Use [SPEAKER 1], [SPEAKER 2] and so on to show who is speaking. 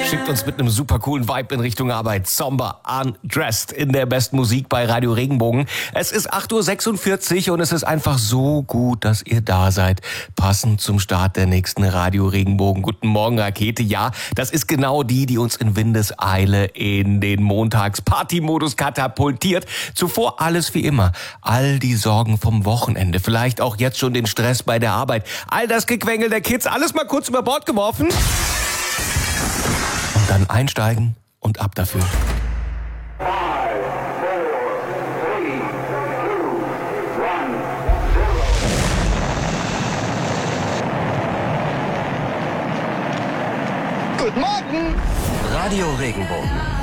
[SPEAKER 1] Schickt uns mit einem super coolen Vibe in Richtung Arbeit. Somber Undressed in der besten Musik bei Radio Regenbogen. Es ist 8:46 Uhr und es ist einfach so gut, dass ihr da seid. Passend zum Start der nächsten Radio Regenbogen Guten Morgen Rakete. Ja, das ist genau die uns in Windeseile in den Montags-Party-Modus katapultiert. Zuvor alles wie immer. All die Sorgen vom Wochenende. Vielleicht auch jetzt schon den Stress bei der Arbeit. All das Gequengel der Kids. Alles mal kurz über Bord geworfen. Und dann einsteigen und ab dafür.
[SPEAKER 2] 5, 4, 3, 2, 1, 0.
[SPEAKER 3] Guten Morgen!
[SPEAKER 4] Radio Regenbogen.